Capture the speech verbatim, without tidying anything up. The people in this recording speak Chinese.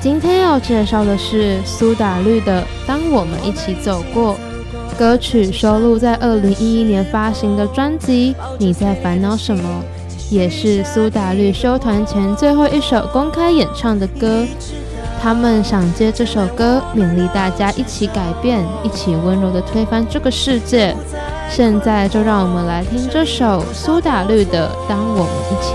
今天要介绍的是苏打绿的《当我们一起走过》，歌曲收录在二零一一年发行的专辑《你在烦恼什么》，也是苏打绿休团前最后一首公开演唱的歌。他们想借这首歌勉励大家一起改变，一起温柔地推翻这个世界。现在就让我们来听这首苏打绿的《当我们一起